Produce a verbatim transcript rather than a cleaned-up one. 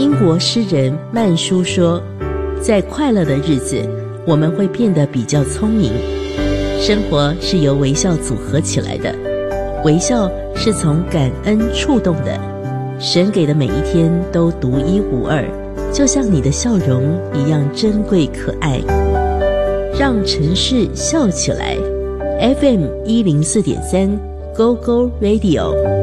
英国诗人曼殊说，在快乐的日子，我们会变得比较聪明。生活是由微笑组合起来的，微笑是从感恩触动的。神给的每一天都独一无二，就像你的笑容一样珍贵可爱。让城市笑起来。F M 一零四点三 Go Go Radio。